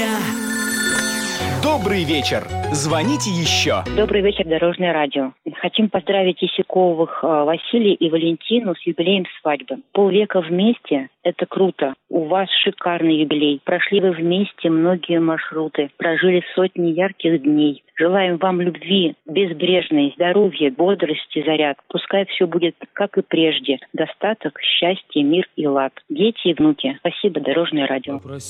Добрый вечер. Звоните еще. Добрый вечер, Дорожное радио. Хотим поздравить Исяковых Василия и Валентину с юбилеем свадьбы. Полвека вместе – это круто. У вас шикарный юбилей. Прошли вы вместе многие маршруты. Прожили сотни ярких дней. Желаем вам любви безбрежной, здоровья, бодрости, заряд. Пускай все будет, как и прежде. Достаток, счастье, мир и лад. Дети и внуки. Спасибо, Дорожное радио.